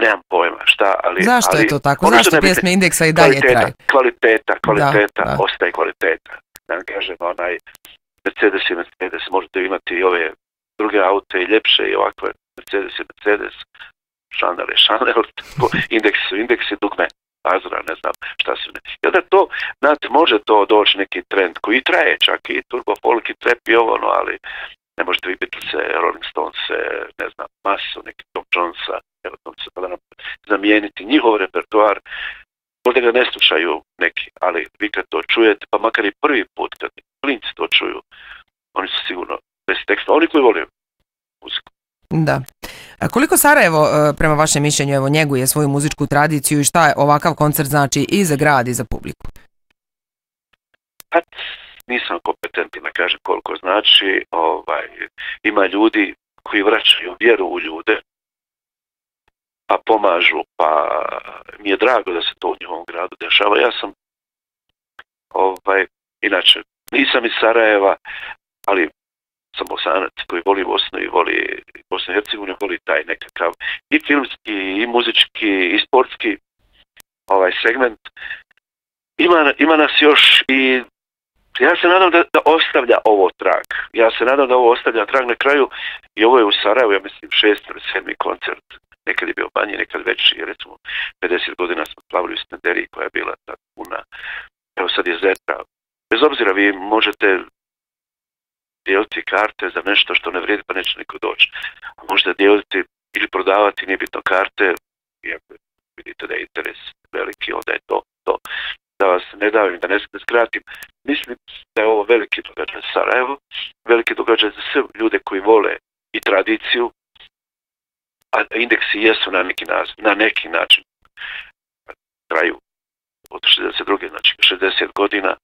nemam pojma šta, ali... Zašto je to tako? Zašto pjesme Indeksa i dalje traju? Kvaliteta, ostaje kvaliteta. Da vam kažem, Mercedes, možete imati i ove druge aute i ljepše i ovakve Mercedes, Chanel, indeksi, dugme, Azra, ne znam šta su ne. I onda to, znate, može to doći neki trend koji traje čak i turbo folk i trap i ovo, ali ne možete vi Beatlese, Rolling Stones, ne znam, masu, neki Tom Jonesa, pa da nam zamijeniti njihov repertoar. Možda ga ne slušaju neki, ali vi kad to čujete, pa makar i prvi put kad klinci to čuju, oni su sigurno bez teksta, oni koji vole muziku. Da. A koliko Sarajevo, prema vašem mišljenju, njeguje svoju muzičku tradiciju i šta je ovakav koncert znači i za grad i za publiku? Pa, nisam kompetentan da kažem koliko znači. Ima ljudi koji vraćaju vjeru u ljude, pa pomažu, pa mi je drago da se to u njihovom gradu dešava. Ja sam, inače, nisam iz Sarajeva, ali sam Bosanac koji voli Bosnu i voli Bosnu i Hercegovinu, voli taj nekakav i filmski, i muzički, i sportski segment. Ima nas još i ja se nadam da ostavlja ovo trag. Ja se nadam da ovo ostavlja trag na kraju i ovo je u Sarajevu, ja mislim 6. ili 7. koncert. Nekad je bio manji, nekad veći, recimo 50 godina smo slavili u Snederiji koja je bila tako puna. Evo sad je Zetra. Bez obzira vi možete dijeliti karte za nešto što ne vrijedi pa neće niko doći. A možete dijeliti ili prodavati, nije bitno karte, iako vidite da je interes veliki, onda je to. Da vas ne davim, da ne skratim. Mislim da je ovo veliki događaj za Sarajevo, veliki događaj za sve ljude koji vole i tradiciju, a indeksi jesu na neki način traju od 62. znači 60 godina.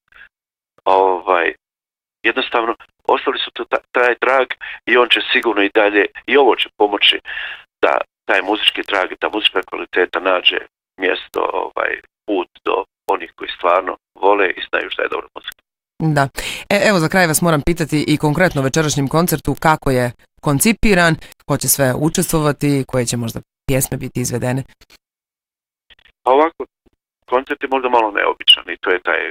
Jednostavno, ostali su taj trag i on će sigurno i dalje, i ovo će pomoći da taj muzički trag, ta muzička kvaliteta nađe mjesto, put do onih koji stvarno vole i znaju šta je dobra muzika. Da. Evo za kraj vas moram pitati i konkretno večerašnjem koncertu kako je koncipiran, ko će sve učestvovati, koje će možda pjesme biti izvedene? Pa ovako, koncert je možda malo neobičan i to je taj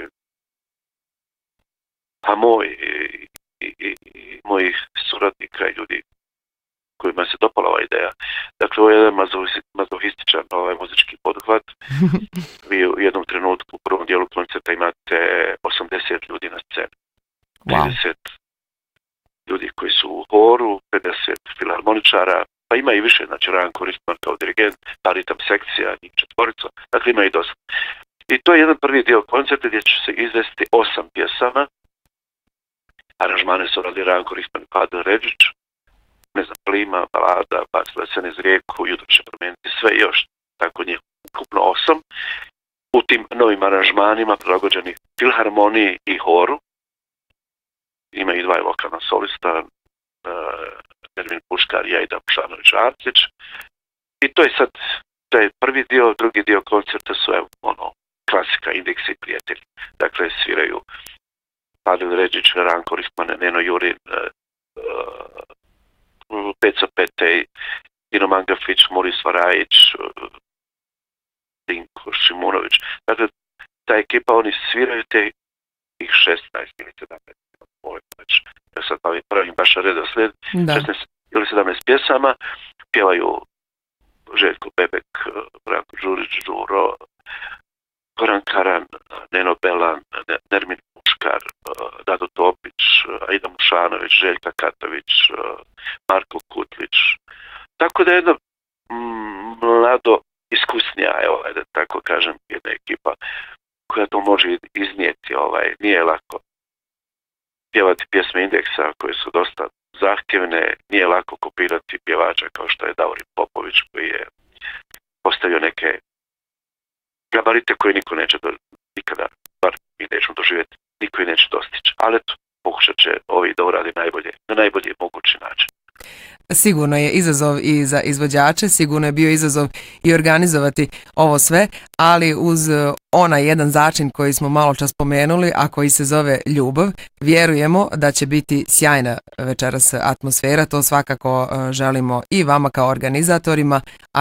moj i mojih suradnika i ljudi kojima se dopala ova ideja. Dakle, ovo je jedan mazohističan muzički poduhvat. Vi u jednom trenutku, u prvom dijelu koncerta imate 80 ljudi na sceni. 30 ljudi koji su u horu, 50 filharmoničara, pa ima i više, znači Ranko Richtman kao dirigent, ta ritam sekcija, njih 4, dakle ima i dosta. I to je jedan prvi dio koncerta gdje će se izvesti 8 pjesama. Aranžmane su radili Ranko Richtman i Pavel Redžić, ne znam, Plima, Balada, Bac lesen iz Rijeku, Jutro će promijeniti sve još, tako njih ukupno 8. U tim novim aranžmanima prilagođeni filharmoniji i horu. Ima i 2 vokalna solista, Nermin Puškar i Ajda Pušanović-Arcić. I to je sad, to je prvi dio, drugi dio koncerta su klasika, Indeksi i prijatelji. Dakle, sviraju Pavel Redžić, Ranko Richtman, Neno Jurin, Peca Petej, Dino Mangafić, Moris Varajić, Dinko Šimunović. Dakle, ta ekipa, oni sviraju tih 16 ili 17, ja sad pravim baš redoslijed, 16 ili 17 pjesama, pjevaju Željko Bebek, Branko Đurić, Đuro, Goran Karan, Neno Belan, Nermin Puškar, Dado Topić, Aida Mušanović, Željka Katović, Marko Kutlić. Tako da je jedna mlado iskusnija, da tako kažem, jedna ekipa koja to može iznijeti. Nije lako pjevati pjesme Indeksa koje su dosta zahtjevne, nije lako kopirati pjevača kao što je Davorin Popović koji je postavio neke gabarite koje niko neće nikada, bar mi nećemo doživjeti, niko i neće dostići. Ali eto, pokušat će ovi da uradi na najbolji mogući način. Sigurno je izazov i za izvođače, sigurno je bio izazov i organizovati ovo sve, ali uz onaj jedan začin koji smo malo čas spomenuli, a koji se zove ljubav, vjerujemo da će biti sjajna večeras atmosfera, to svakako želimo i vama kao organizatorima,